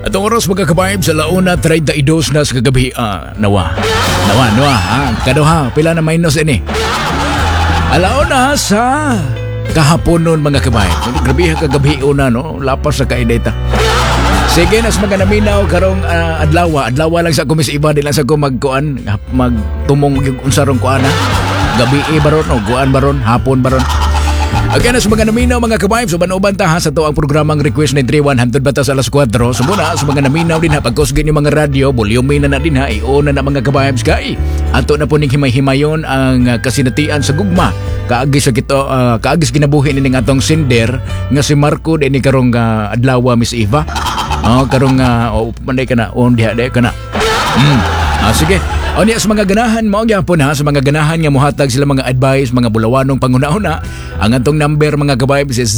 Atong oras magkakabayib sa launa 32 na sa kagabi. Nawa, kaduha, pila na minus ini. Alauna sa kahapon nun mga kabayib. Grabe kagabi una no, lapas sa kaideta. Sige, nas mga naminaw karong adlaw lang sa kumis iba, di lang sa ko magtumong yung unsarong kuana. Gabi baron o guan baron, hapon baron. Again, sa mga naminaw mga kabayib, so manuban ta ha sa to ang programang Request na 3100 batas alas 4. So muna, sa mga naminaw din ha, pagkusgin yung mga radio, volume na din ha, iuna na mga kabayib kay. Ato na po ning himay-himayon ang kasinatian sa gugma. Kaagis kinabuhi ni atong sinder nga si Marco din ni karong adlaw Miss Eva. Karong panday ka na, diha ka na. Sige. O niya sa mga ganahan mo gyapon ha, sa mga ganahan nga mohatag sila mga advice, mga bulawanong panghuna-huna. Ang atong number mga kabayib is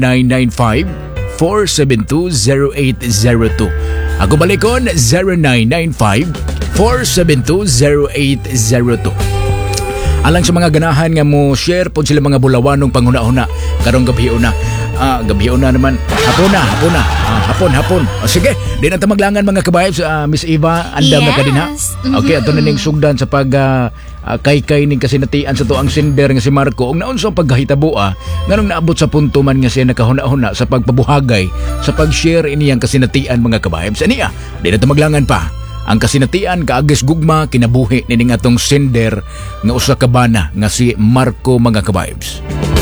0995-472-0802. Ako balikon 0995-472-0802. Alang sa mga ganahan nga mo share po sila mga bulawanong panghuna-huna karong gabi una. Gabi una naman. Hapon. Sige, di na maglangan mga kabayib sa Miss Eva. Andam na ka din ha. Okay, ato na ning sugdan sa pag kay ning kasinatian sa to ang sender nga si Marco. Ug naunsa ang paghahitabo nganong naabot sa punto man nga siya nakahuna-huna sa pagpabuhagay sa pag-share iniyang kasinatian mga kabayib. Sa niya, di na maglangan pa. Ang kasinatian kaagis gugma kinabuhi nining atong sender nga usa ka bana nga si Marco mga kabayibs.